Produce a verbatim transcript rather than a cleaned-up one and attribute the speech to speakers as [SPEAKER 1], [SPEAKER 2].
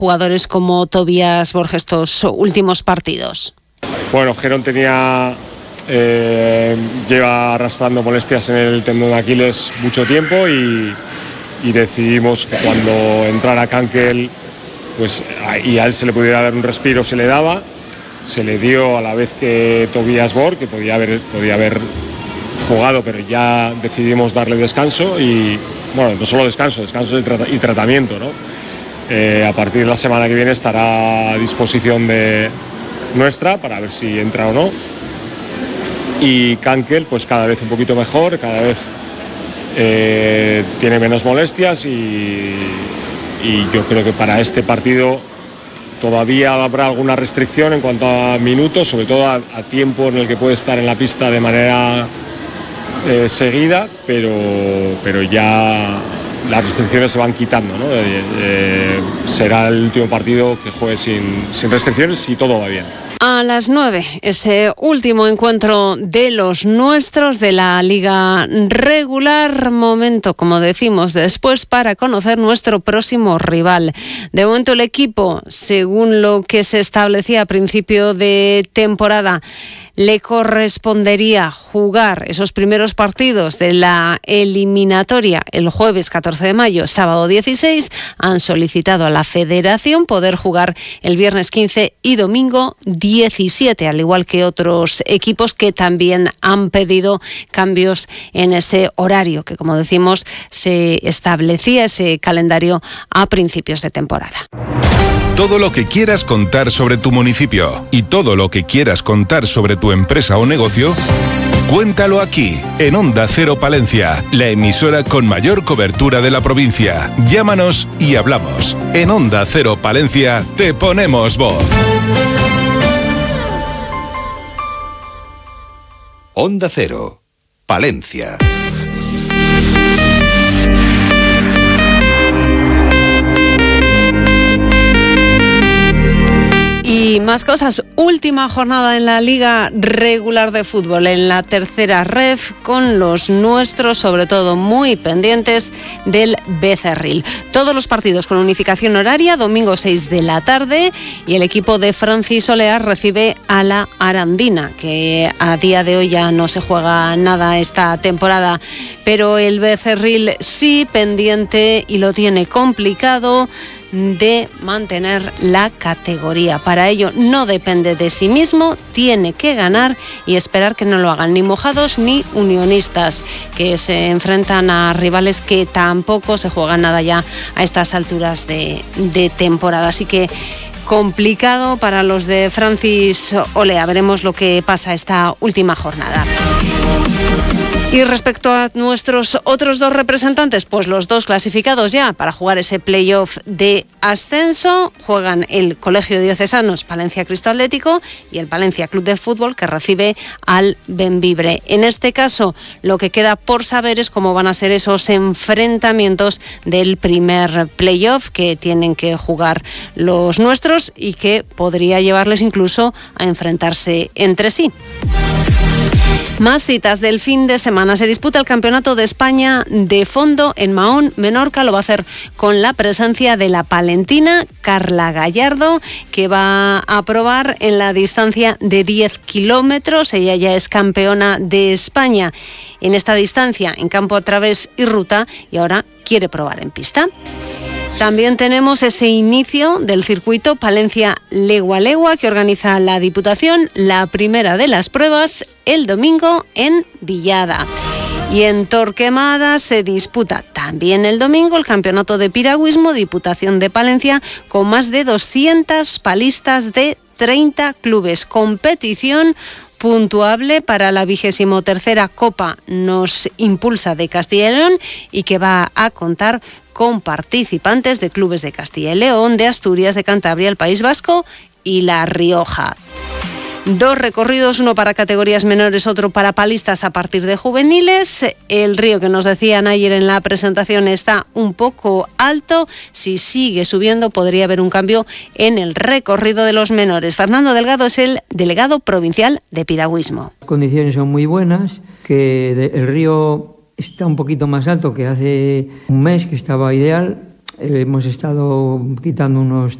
[SPEAKER 1] jugadores como Tobías Borges estos últimos partidos?
[SPEAKER 2] Bueno, Gerón tenía eh, lleva arrastrando molestias en el tendón de Aquiles mucho tiempo y, y decidimos que cuando entrara Kankel, pues y a él se le pudiera dar un respiro, se le daba, se le dio a la vez que Tobías Borges, que podía haber, podía haber jugado, pero ya decidimos darle descanso y, bueno, no solo descanso, descanso y, trata, y tratamiento, ¿no? Eh, a partir de la semana que viene estará a disposición de nuestra para ver si entra o no. Y Kankel, pues cada vez un poquito mejor, cada vez eh, tiene menos molestias y, y yo creo que para este partido todavía habrá alguna restricción en cuanto a minutos, sobre todo a, a tiempo en el que puede estar en la pista de manera eh, seguida, pero, pero ya las restricciones se van quitando, ¿no? Eh, eh, será el último partido que juegue sin, sin restricciones y todo va bien.
[SPEAKER 1] A las nueve, ese último encuentro de los nuestros de la Liga Regular. Momento, como decimos, después para conocer nuestro próximo rival. De momento el equipo, según lo que se establecía a principio de temporada, le correspondería jugar esos primeros partidos de la eliminatoria el jueves catorce de mayo, sábado dieciséis. Han solicitado a la Federación poder jugar el viernes quince y domingo diecisiete, al igual que otros equipos que también han pedido cambios en ese horario, que como decimos se establecía ese calendario a principios de temporada.
[SPEAKER 3] Todo lo que quieras contar sobre tu municipio y todo lo que quieras contar sobre tu empresa o negocio, cuéntalo aquí, en Onda Cero Palencia, la emisora con mayor cobertura de la provincia. Llámanos y hablamos. En Onda Cero Palencia te ponemos voz.
[SPEAKER 4] Onda Cero, Palencia.
[SPEAKER 1] Y más cosas, última jornada en la Liga Regular de Fútbol, en la tercera ref, con los nuestros, sobre todo muy pendientes del Becerril. Todos los partidos con unificación horaria, domingo seis de la tarde, y el equipo de Francis Olear recibe a la Arandina, que a día de hoy ya no se juega nada esta temporada, pero el Becerril sí pendiente y lo tiene complicado de mantener la categoría. Para ello no depende de sí mismo, tiene que ganar y esperar que no lo hagan ni Mojados ni Unionistas, que se enfrentan a rivales que tampoco se juegan nada ya a estas alturas de, de temporada. Así que complicado para los de Francis Olea. Veremos lo que pasa esta última jornada. Y respecto a nuestros otros dos representantes, pues los dos clasificados ya para jugar ese playoff de ascenso, juegan el Colegio Diocesanos Palencia Cristo Atlético y el Palencia Club de Fútbol, que recibe al Bembibre. En este caso, lo que queda por saber es cómo van a ser esos enfrentamientos del primer playoff que tienen que jugar los nuestros y que podría llevarles incluso a enfrentarse entre sí. Más citas del fin de semana. Se disputa el Campeonato de España de fondo en Mahón, Menorca. Lo va a hacer con la presencia de la palentina Carla Gallardo, que va a probar en la distancia de diez kilómetros. Ella ya es campeona de España en esta distancia, en campo a través y ruta, y ahora quiere probar en pista. También tenemos ese inicio del circuito Palencia Legua Legua que organiza la Diputación, la primera de las pruebas el domingo en Villada. Y en Torquemada se disputa también el domingo el Campeonato de Piragüismo Diputación de Palencia, con más de doscientas palistas de treinta clubes. Competición puntuable para la vigésimo tercera Copa Nos Impulsa de Castilla y León, y que va a contar con participantes de clubes de Castilla y León, de Asturias, de Cantabria, el País Vasco y La Rioja. Dos recorridos, uno para categorías menores, otro para palistas a partir de juveniles. El río, que nos decían ayer en la presentación, está un poco alto. Si sigue subiendo, podría haber un cambio en el recorrido de los menores. Fernando Delgado es el delegado provincial de piragüismo.
[SPEAKER 5] Las condiciones son muy buenas, que el río está un poquito más alto que hace un mes, que estaba ideal. Hemos estado quitando unos